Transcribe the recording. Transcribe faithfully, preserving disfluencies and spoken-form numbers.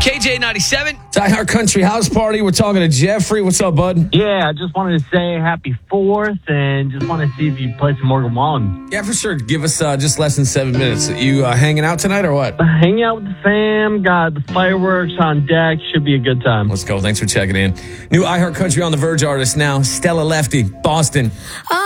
K J ninety-seven. Die Hard Country House Party. We're talking to Jeffrey. What's up, bud? Yeah, I just wanted to say happy fourth and just want to see if you play some Morgan Wallen. Yeah, for sure. Give us uh, just less than seven minutes. You uh, hanging out tonight or what? Hanging out with the fam, got the fireworks on deck. Should be a good time. Let's go. Thanks for checking in. New iHeart Country on the Verge artist now, Stella Lefty, Boston.